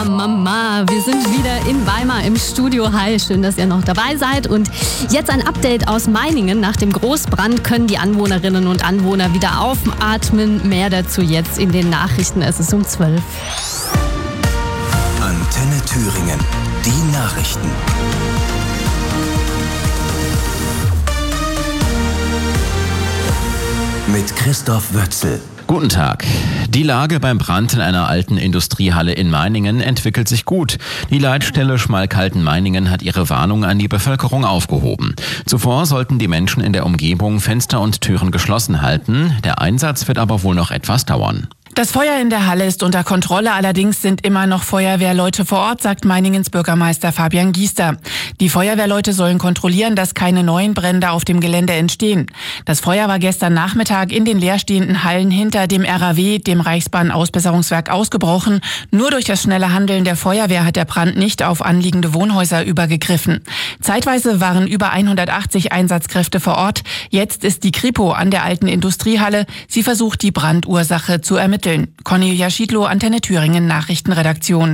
Mama, wir sind wieder in Weimar im Studio. Hi, schön, dass ihr noch dabei seid. Und jetzt ein Update aus Meiningen. Nach dem Großbrand können die Anwohnerinnen und Anwohner wieder aufatmen. Mehr dazu jetzt in den Nachrichten. Es ist um 12. Antenne Thüringen. Die Nachrichten. Mit Christoph Wötzel. Guten Tag. Die Lage beim Brand in einer alten Industriehalle in Meiningen entwickelt sich gut. Die Leitstelle Schmalkalden-Meiningen hat ihre Warnung an die Bevölkerung aufgehoben. Zuvor sollten die Menschen in der Umgebung Fenster und Türen geschlossen halten. Der Einsatz wird aber wohl noch etwas dauern. Das Feuer in der Halle ist unter Kontrolle, allerdings sind immer noch Feuerwehrleute vor Ort, sagt Meiningens Bürgermeister Fabian Giester. Die Feuerwehrleute sollen kontrollieren, dass keine neuen Brände auf dem Gelände entstehen. Das Feuer war gestern Nachmittag in den leerstehenden Hallen hinter dem RAW, dem Reichsbahn-Ausbesserungswerk, ausgebrochen. Nur durch das schnelle Handeln der Feuerwehr hat der Brand nicht auf anliegende Wohnhäuser übergegriffen. Zeitweise waren über 180 Einsatzkräfte vor Ort. Jetzt ist die Kripo an der alten Industriehalle. Sie versucht, die Brandursache zu ermitteln. Cornelia Schiedlow, Antenne Thüringen Nachrichtenredaktion.